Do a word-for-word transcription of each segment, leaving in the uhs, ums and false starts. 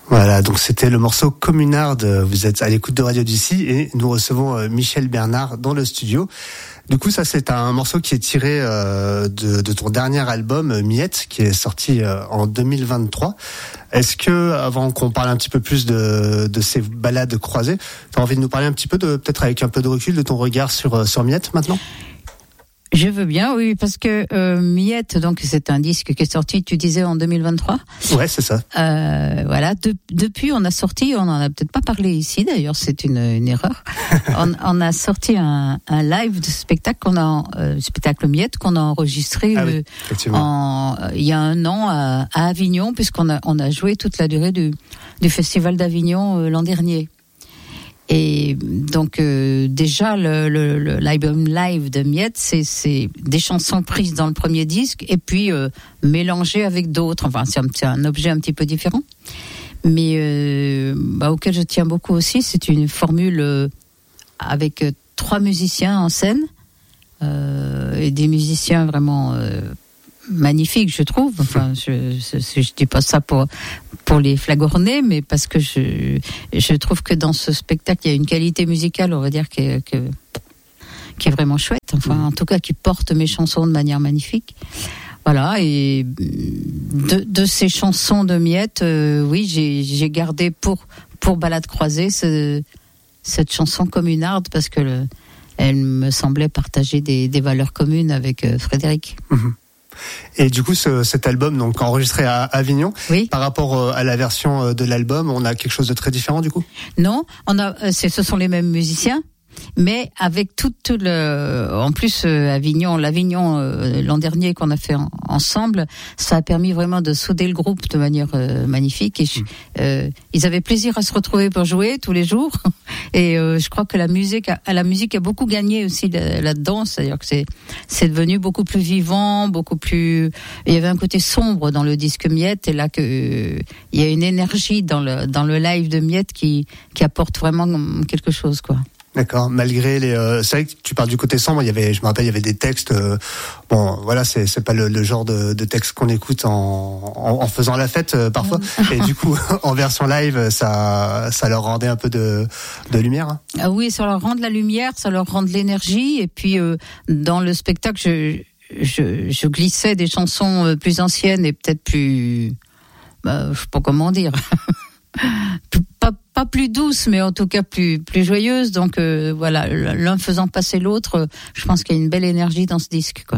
Voilà, donc c'était le morceau Communarde. Vous êtes à l'écoute de Radio D'ici et nous recevons Michel Bernard dans le studio. Du coup, ça c'est un morceau qui est tiré euh, de, de ton dernier album Miette, qui est sorti euh, en deux mille vingt-trois. Est-ce que, avant qu'on parle un petit peu plus de, de ces balades croisées, tu as envie de nous parler un petit peu, de, peut-être avec un peu de recul, de ton regard sur, sur Miette maintenant ? Je veux bien, oui, parce que euh, Miette, donc c'est un disque qui est sorti, tu disais, en deux mille vingt-trois. Ouais, c'est ça. Euh, voilà. De, depuis, on a sorti, on en a peut-être pas parlé ici, d'ailleurs, c'est une, une erreur. on, on a sorti un, un live de spectacle qu'on a, euh, spectacle Miette qu'on a enregistré ah oui, euh, en, il y a un an à, à Avignon, puisqu'on a, on a joué toute la durée du, du Festival d'Avignon euh, l'an dernier. Et donc euh, déjà le, le, le l'album live de Miette, c'est, c'est des chansons prises dans le premier disque et puis euh, mélangées avec d'autres. Enfin, c'est un, c'est un objet un petit peu différent, mais euh, bah, auquel je tiens beaucoup aussi. C'est une formule euh, avec euh, trois musiciens en scène euh, et des musiciens vraiment euh, magnifiques, je trouve. Enfin, je, je, je dis pas ça pour pour les flagorner, mais parce que je je trouve que dans ce spectacle il y a une qualité musicale, on va dire, qui est, que, qui est vraiment chouette. Enfin, en tout cas, qui porte mes chansons de manière magnifique. Voilà. Et de, de ces chansons de Miette, euh, oui, j'ai j'ai gardé pour pour Balade croisée ce, cette chanson Communarde parce que le, elle me semblait partager des des valeurs communes avec euh, Frédéric. Mmh. Et du coup, ce, cet album, donc enregistré à Avignon, oui. Par rapport à la version de l'album, on a quelque chose de très différent du coup ? Non, on a, c'est, ce sont les mêmes musiciens, mais avec tout, tout le, en plus euh, Avignon, l'Avignon euh, l'an dernier qu'on a fait en, ensemble, ça a permis vraiment de souder le groupe de manière euh, magnifique. Et je, euh, ils avaient plaisir à se retrouver pour jouer tous les jours. Et euh, je crois que la musique, a, la musique a beaucoup gagné aussi là, là-dedans. C'est-à-dire que c'est, c'est devenu beaucoup plus vivant, beaucoup plus. Il y avait un côté sombre dans le disque Miette, et là que euh, il y a une énergie dans le dans le live de Miette qui qui apporte vraiment quelque chose, quoi. D'accord. Malgré les, euh, c'est vrai que tu parles du côté sombre. Il y avait, je me rappelle, il y avait des textes. Euh, bon, voilà, c'est c'est pas le, le genre de, de texte qu'on écoute en, en en faisant la fête euh, parfois. Et du coup, en version live, ça ça leur rendait un peu de de lumière. Hein. Ah oui, ça leur rend de la lumière, ça leur rend de l'énergie. Et puis euh, dans le spectacle, je je je glissais des chansons plus anciennes et peut-être plus, bah, je sais pas comment dire. Pas, pas plus douce, mais en tout cas plus plus joyeuse. Donc euh, voilà, l'un faisant passer l'autre, je pense qu'il y a une belle énergie dans ce disque, quoi.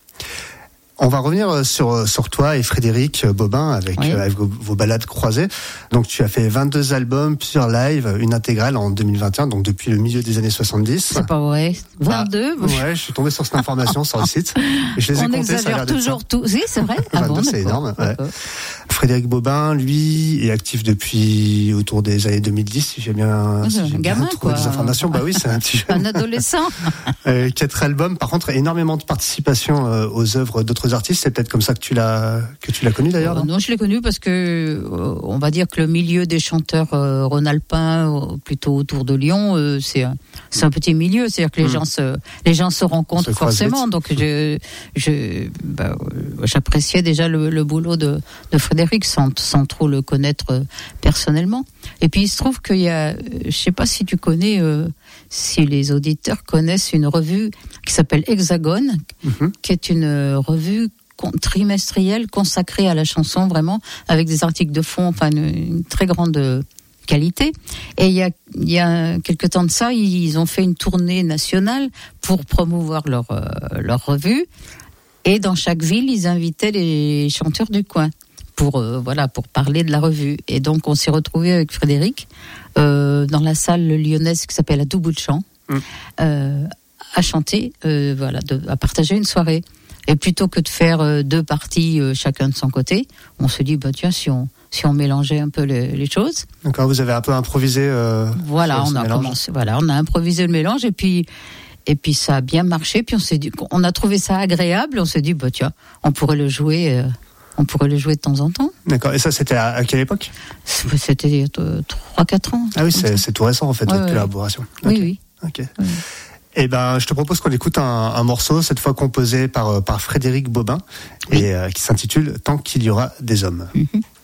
On va revenir sur sur toi et Frédéric Bobin avec, oui. euh, avec vos, vos balades croisées. Donc tu as fait vingt-deux albums, plusieurs lives, une intégrale en deux mille vingt et un, donc depuis le milieu des années soixante-dix. C'est pas vrai. vingt-deux ah, Ouais, je suis tombé sur cette information sur le site. Et je les ai On comptés, exagère toujours tout. Si, c'est vrai. Ah vingt-deux, bon, c'est énorme. Ouais. Frédéric Bobin, lui, est actif depuis autour des années deux mille dix, si j'ai bien, si j'ai un bien gamin, trouvé quoi. des informations. Bah oui, c'est un petit jeune. Un adolescent. euh, quatre albums, par contre, énormément de participation euh, aux œuvres d'autres artistes. C'est peut-être comme ça que tu l'as que tu l'as connu d'ailleurs. Euh, non, je l'ai connu parce que euh, on va dire que le milieu des chanteurs euh, rhône-alpins, euh, plutôt autour de Lyon, euh, c'est un, c'est un petit milieu. C'est-à-dire que les mmh. gens se les gens se rencontrent se forcément. Donc je je bah, j'appréciais déjà le, le boulot de, de Frédéric sans sans trop le connaître personnellement. Et puis il se trouve qu'il y a, je sais pas si tu connais, euh, si les auditeurs connaissent une revue qui s'appelle Hexagone, mmh. qui est une revue trimestrielle consacrée à la chanson, vraiment, avec des articles de fond, enfin une, une très grande qualité. Et il y a, il y a quelque temps de ça, ils ont fait une tournée nationale pour promouvoir leur, euh, leur revue. Et dans chaque ville, ils invitaient les chanteurs du coin pour, euh, voilà, pour parler de la revue. Et donc, on s'est retrouvés avec Frédéric euh, dans la salle lyonnaise qui s'appelle à Tout bout de champ, mmh. euh, à chanter, euh, voilà, de, à partager une soirée. Et plutôt que de faire euh, deux parties euh, chacun de son côté, on se dit bah tiens, si on si on mélangeait un peu les, les choses. D'accord, vous avez un peu improvisé. Euh, voilà, on a mélange. commencé. Voilà, on a improvisé le mélange et puis et puis ça a bien marché. Puis on s'est dit, on a trouvé ça agréable. On s'est dit bah tiens, on pourrait le jouer. Euh, on pourrait le jouer de temps en temps. D'accord. Et ça, c'était à, à quelle époque ? C'était il y a trois quatre ans. Ah oui, c'est, c'est tout récent en fait, ouais, votre ouais. collaboration. Oui, okay. oui. Ok. Oui. Eh ben, je te propose qu'on écoute un, un morceau, cette fois composé par, par Frédéric Bobin, oui. et euh, qui s'intitule « Tant qu'il y aura des hommes ». Mm-hmm.